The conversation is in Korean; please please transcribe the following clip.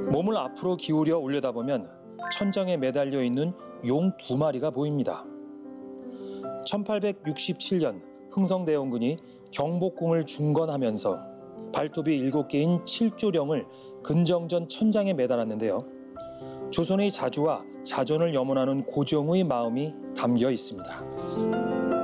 몸을 앞으로 기울여 올려다보면 천장에 매달려 있는 용 2마리가 보입니다. 1867년 흥성대원군이 경복궁을 중건하면서 발톱이 7개인 7조령을 근정전 천장에 매달았는데요. 조선의 자주와 자존을 염원하는 고종의 마음이 담겨 있습니다.